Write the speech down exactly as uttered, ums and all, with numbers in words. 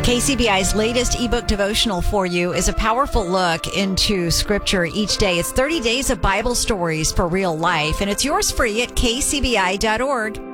K C B I's latest ebook devotional for you is a powerful look into Scripture each day. It's thirty days of Bible stories for real life, and it's yours free at k c b i dot org.